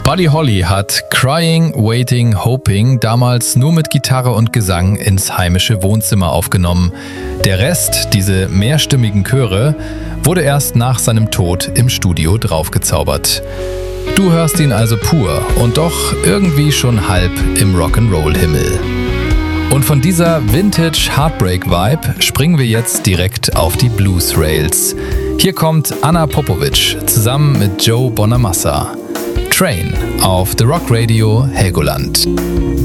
Buddy Holly hat Crying, Waiting, Hoping damals nur mit Gitarre und Gesang ins heimische Wohnzimmer aufgenommen. Der Rest, diese mehrstimmigen Chöre, wurde erst nach seinem Tod im Studio draufgezaubert. Du hörst ihn also pur und doch irgendwie schon halb im Rock'n'Roll-Himmel. Und von dieser Vintage-Heartbreak-Vibe springen wir jetzt direkt auf die Blues-Rails. Hier kommt Anna Popovic zusammen mit Joe Bonamassa. Train auf The Rock Radio Helgoland.